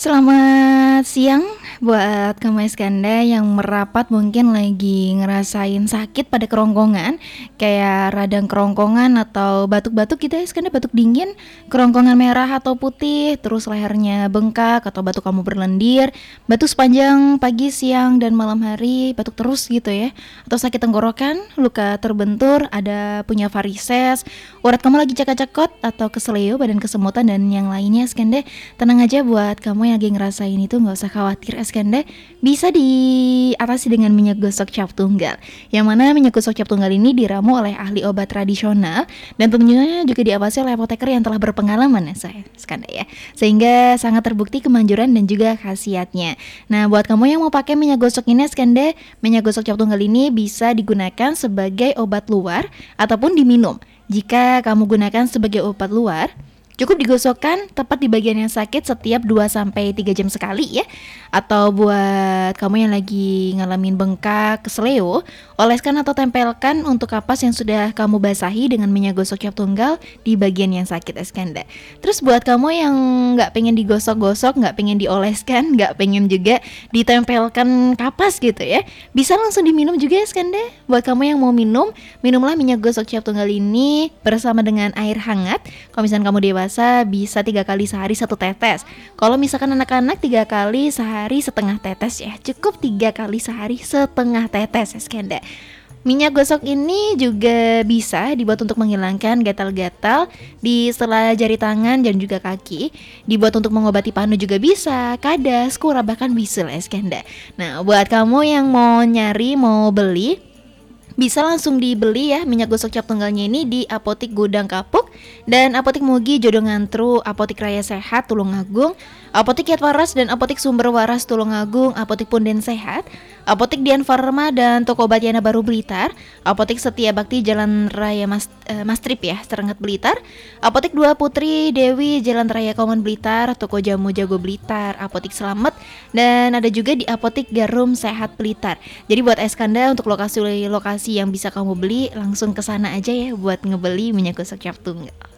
Selamat siang buat kamu Iskanda yang merapat mungkin lagi ngerasain sakit pada kerongkongan, kayak radang kerongkongan atau batuk-batuk gitu ya Iskanda, batuk dingin, kerongkongan merah atau putih, terus lehernya bengkak atau batuk kamu berlendir, batuk sepanjang pagi, siang, dan malam hari, batuk terus gitu ya, atau sakit tenggorokan, luka terbentur, ada punya varises, urat kamu lagi cekak-cekot atau keseleo, badan kesemutan, dan yang lainnya Iskanda. Tenang aja buat kamu yang lagi ngerasain itu, nggak usah khawatir Eskanda, bisa diatasi dengan minyak gosok cap tunggal. Yang mana minyak gosok cap tunggal ini diramu oleh ahli obat tradisional dan tentunya juga diawasi oleh apoteker yang telah berpengalaman ya saya Eskanda ya. Sehingga sangat terbukti kemanjuran dan juga khasiatnya. Nah, buat kamu yang mau pakai minyak gosok ini Eskanda, minyak gosok cap tunggal ini bisa digunakan sebagai obat luar ataupun diminum. Jika kamu gunakan sebagai obat luar, cukup digosokkan tepat di bagian yang sakit setiap 2-3 jam sekali ya. Atau buat kamu yang lagi ngalamin bengkak, keseleo, oleskan atau tempelkan untuk kapas yang sudah kamu basahi dengan minyak gosok cap tunggal di bagian yang sakit Eskanda. Terus buat kamu yang gak pengen digosok-gosok, gak pengen dioleskan, gak pengen juga ditempelkan kapas gitu ya, bisa langsung diminum juga Eskanda. Buat kamu yang mau minum, minumlah minyak gosok cap tunggal ini bersama dengan air hangat. Kalau misalkan kamu dewasa bisa 3 kali sehari 1 tetes. Kalau misalkan anak-anak 3 kali sehari setengah tetes ya. Cukup 3 kali sehari setengah tetes Eskanda. Minyak gosok ini juga bisa dibuat untuk menghilangkan gatal-gatal di sela jari tangan dan juga kaki. Dibuat untuk mengobati panu juga bisa, kadas, kura, bahkan bisul Eskanda. Nah, buat kamu yang mau nyari, mau beli, bisa langsung dibeli ya minyak gosok cap tunggalnya ini di Apotik Gudang Kapuk dan Apotik Mugi Jodongantru, Apotik Raya Sehat Tulungagung, Apotik Yat Waras dan Apotik Sumber Waras Tulungagung, Apotik Punden Sehat, Apotik Dian Farma dan Toko Obat Yana Baru Blitar, Apotik Setia Bakti Jalan Raya Mastrip ya, Serenget Blitar, Apotik Dua Putri Dewi Jalan Raya Kauman Blitar, Toko Jamu Jago Blitar, Apotik Slamet, dan ada juga di Apotik Jarum Sehat Blitar. Jadi buat Eskanda untuk lokasi yang bisa kamu beli, langsung ke sana aja ya buat ngebeli minyak gosok cap tunggal.